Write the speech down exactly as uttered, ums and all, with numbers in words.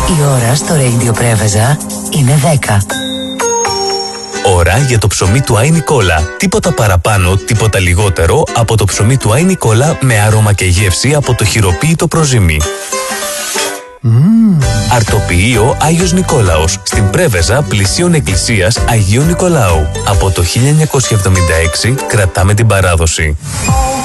Η ώρα στο Radio Πρέβεζα είναι δέκα. Ώρα για το ψωμί του Άι Νικόλα. Τίποτα παραπάνω, τίποτα λιγότερο από το ψωμί του Άι Νικόλα με άρωμα και γεύση από το χειροποίητο προζύμι. Mm. Αρτοποιείο Άγιος Νικόλαος, στην Πρέβεζα πλησίων εκκλησίας Αγίου Νικολάου. Από το χίλια εννιακόσια εβδομήντα έξι κρατάμε την παράδοση.